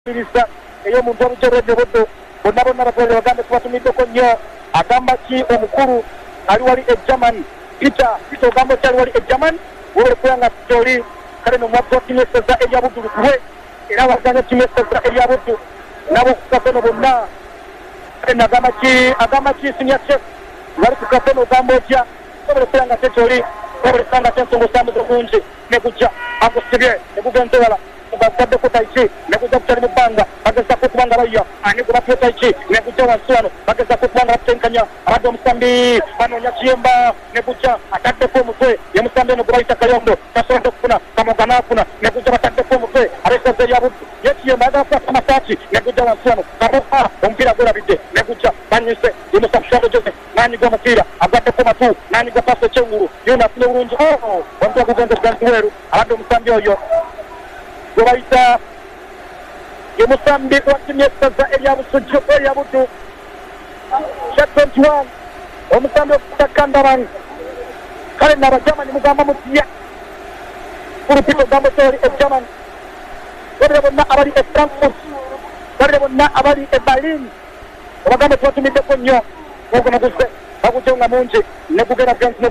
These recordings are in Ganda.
Birisa eyo muntu obujeredde buddo bonna bonna bakolera bagambe tubatumiddeko nnyo agamba ki omukulu ali wali e German Peter ogamba ki ali wali e German wolekulya nga toli kale nomwabba timu eseza erya buddu lukuwe era waganya timu eseza erya buddu nabo ku kafeno bonna kale agamba ki senior chef wali ku kafeno ogamba otya wolekulya nga tetoli wolekulya nga tensongosambuzo bungi nekujja agusibye nekugenze wala bakadde ko taichi nekuja kutali mubanga bageza ko kubanga bayya ani kuba pyo taichi nekuja wansuano bageza ko kubanga batenkanya abadde omusambi banoonya kiyemba nekuja atadde ko omutwe ye musambi ono gubayita Kayondo tasobodde okufuna Kamoga n'afuna nekuja batadde ko omutwe abeesaze erya buddu ye kiyemba agakwasa amasaaki nekuja wansuano Kamoga omupiira gwolabidde nekuja banyise yimusa Kushambo Joseph n'anyiga omupiira agwadde ko matu n'anyiga paasi ekyengulu yona afune bulungi omuntu agugenze ganziweeru abadde omusambi oyo Gobaita Yemusambi wa timu y'essaza erya Busujju erya Buddu Chat 21 omusambi okutakandabanga kale n'Abajamani mugamba mutya kulupito gambo toli e German babire bonna abali e Frankfurt babire bonna abali e Berlin obagambe tubatumiddeko nnyo ogwo naguze bagujjo nga mungi negugenda gansi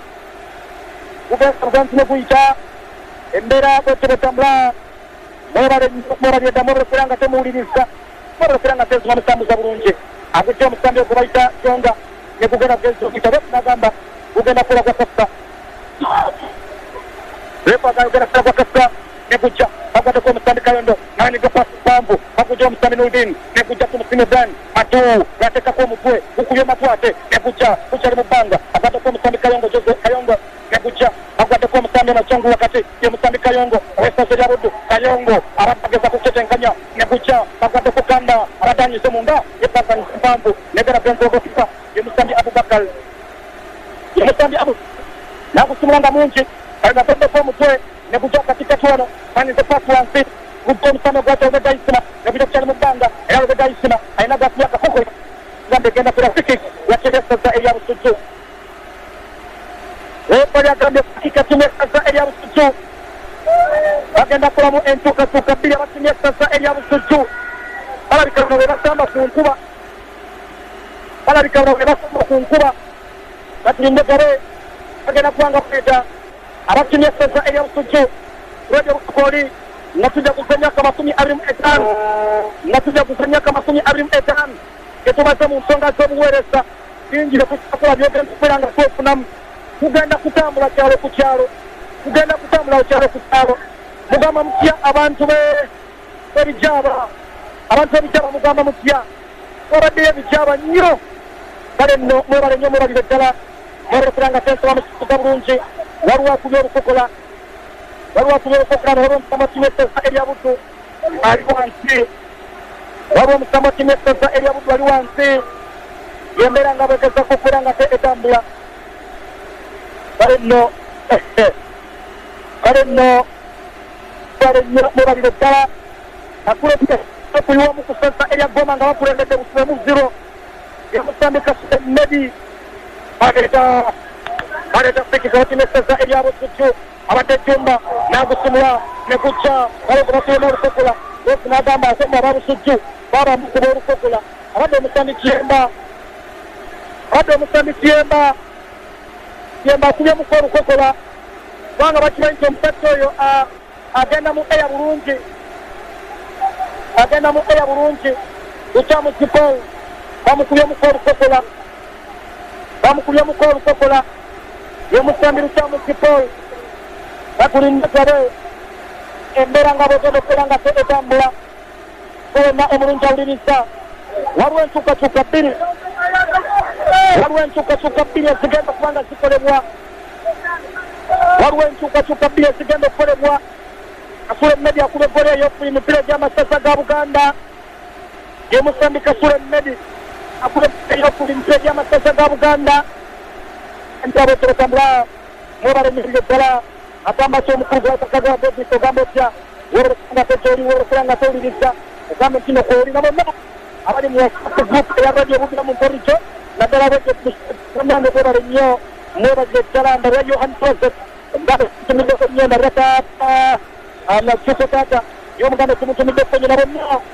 neguyita embeera bwetubetambula Morabye damore kuranga temuuliriza morabye kuranga tezuma musambuza bulungi agujja omusambi okubayita Kyonga ne kugenda gezo kitabo nagamba kugenda kola kwa kasa lepa kugenda kola kwa kasa ne kujja bagade ko omusambi Kayondo nani gapasi pambu bagujja omusambi Nudin ne kujja ku musimu dan atu gateka ko omutwe ukubye matwate ne kujja kuchali mubanga agade ko omusambi Kayongo Jose Kayongo ne kujja agade ko omusambi na Kyongo wakati ye musambi Kayongo wesa zerya buddu Kayongo abageza kutetenkanya ne kujja bagade ku kanda abadanyize munda yepasa mpamvu negera benzo gofifa ye musambi Abubakar ye musambi Abu nakusimulanga mungi agatadde ko omutwe ne kujja katika tuwano mani the first one fit gubbo omusambi gwate obedda isima ne kujja kukyali mubanga era obedda isima ayina gatuya kakoko gambe genda kula frikik yakyeressaza erya Busujju Epoli agambye kukika timu y'essaza erya Busujju bagenda kulamu entuukatuuka bbiri abatimu y'essaza erya Busujju balabika bano bwe basamba ku nkuba batulinde gabe bagenda kubanga kuleeta abatimu y'essaza erya Busujju Radio Bukoli natujja kuzanya ka 25 etubaze mu nsonga z'obuweereza bingi kukola byogenda kubeera nga twefunamu kugenda kutambula kyalo ku kyalo mugamba mutya abantu b'ebijaba mugamba mutya babaddeyo ebijaba nnyo kale nno mwebale nnyo mwebalire ddala mwerekuranga sense bamusifuga bulungi waliwo akubya olukokola nolwo omusamba timu y'essaza erya Buddu ali wansi ali wansi yembeera nga bwegezako okubeera nga etambula kale nno mwebalire ddala akulembye okuyiwamu ku sensa erya Goma nga bakulembedde busibemu 0 yemusambi Kasule Medi baleeta sikiza batimu y'essaza erya Busujju abadde Jumba n'agusumula ne kujja balego batulemu olukokola ofu n'agamba asoma aba Busujju baba mukuba olukokola abadde omusambi Kiyemba akubyemu olukokola kubanga bakimanyi nti omusajja oyo agenda mu eya bulungi lukyamu Kipol bamukubyemu olukokola yemusambi lukyamu Kipol batulinde gabe embeera nga bwegenda okubeera nga etambula wonna omulungi awuliriza waliwo enkyukakyuka bbiri ezigenda okuba nga zikolebwa Kasule Medi akuba eggole ey'okubiri mipiira gy'amasasa ga Buganda yemusambi Kasule Medi akuba ey'okubiri mipiira gy'amasasa ga Buganda entabo tuletambula mwebale mirire ddala agamba ki omukulu gwatakaga Davis ogamba otya wolekulanga towuliriza ogambe nti nokwolina bonna abali mu group eya radio bugina mu mporijo naddala bwegemunange bwebale nnyo mwebazire ddala mbalwa Yohan Joseph ngabe tumiddeko nnyo mbalwa taata amakyuko taata y'omuganda tumutumiddeko nyina bonna